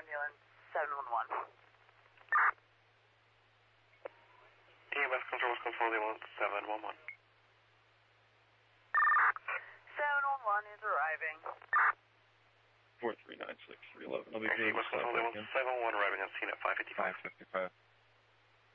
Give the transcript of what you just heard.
ambulance 711. EMS controls control the ambulance 711. 711 is arriving. 4396 311. I'll be EMS control the ambulance 711 arriving on scene at 5:55. 5:55.